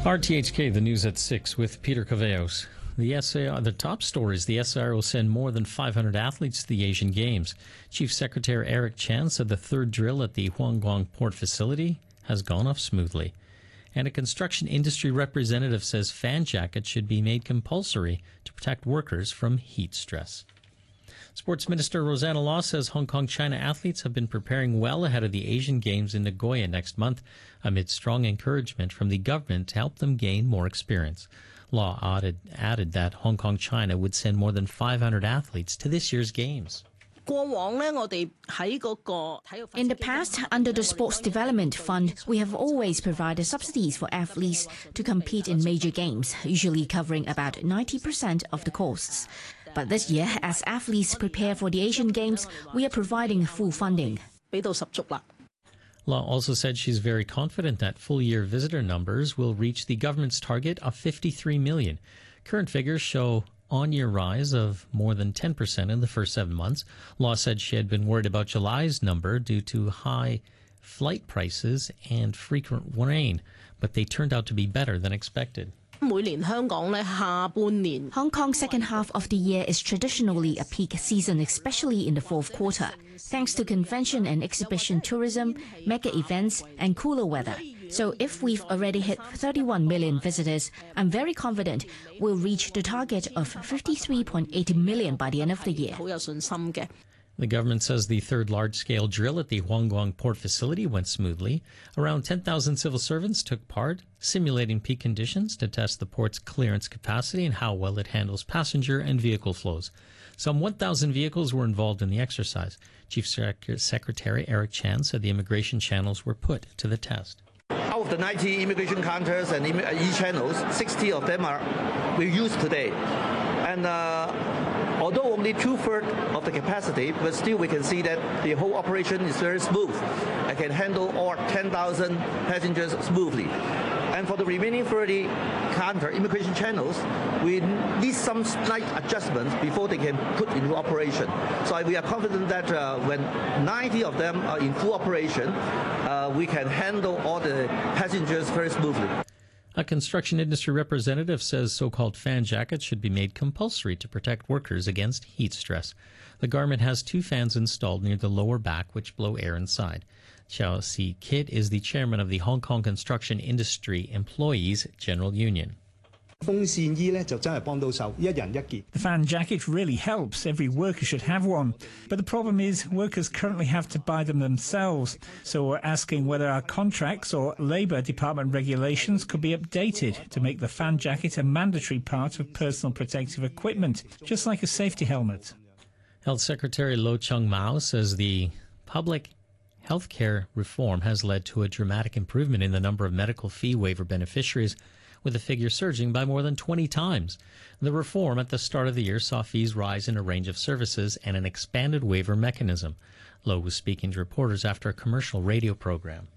RTHK, the news at 6 with Peter Caveos. The top stories, the SAR will send more than 500 athletes to the Asian Games. Chief Secretary Eric Chan said the third drill at the Huangguang port facility has gone off smoothly. And a construction industry representative says fan jackets should be made compulsory to protect workers from heat stress. Sports Minister Rosanna Law says Hong Kong China athletes have been preparing well ahead of the Asian Games in Nagoya next month, amid strong encouragement from the government to help them gain more experience. Law added that Hong Kong China would send more than 500 athletes to this year's Games. In the past, under the Sports Development Fund, we have always provided subsidies for athletes to compete in major games, usually covering about 90% of the costs. But this year, as athletes prepare for the Asian Games, we are providing full funding. Law also said she's very confident that full-year visitor numbers will reach the government's target of 53 million. Current figures show on-year rise of more than 10% in the first 7 months. Law said she had been worried about July's number due to high flight prices and frequent rain, but they turned out to be better than expected. Hong Kong's second half of the year is traditionally a peak season, especially in the fourth quarter, thanks to convention and exhibition tourism, mega events, and cooler weather. So if we've already hit 31 million visitors, I'm very confident we'll reach the target of 53.8 million by the end of the year. The government says the third large-scale drill at the Huangguang port facility went smoothly. Around 10,000 civil servants took part, simulating peak conditions to test the port's clearance capacity and how well it handles passenger and vehicle flows. Some 1,000 vehicles were involved in the exercise. Chief Secretary Eric Chan said the immigration channels were put to the test. Out of the 90 immigration counters and e-channels, 60 of them we use today. And although only 2/3 of the capacity, but still we can see that the whole operation is very smooth. I can handle all 10,000 passengers smoothly. And for the remaining 30 immigration channels, we need some slight adjustments before they can put into operation. So we are confident that when 90 of them are in full operation, we can handle all the passengers very smoothly. A construction industry representative says so-called fan jackets should be made compulsory to protect workers against heat stress. The garment has 2 fans installed near the lower back which blow air inside. Chow Si Kit is the chairman of the Hong Kong Construction Industry Employees General Union. The fan jacket really helps. Every worker should have one. But the problem is workers currently have to buy them themselves. So we're asking whether our contracts or Labour Department regulations could be updated to make the fan jacket a mandatory part of personal protective equipment, just like a safety helmet. Health Secretary Lo Chung Mao says the public healthcare reform has led to a dramatic improvement in the number of medical fee waiver beneficiaries, with the figure surging by more than 20 times. The reform at the start of the year saw fees rise in a range of services and an expanded waiver mechanism. Low was speaking to reporters after a commercial radio program.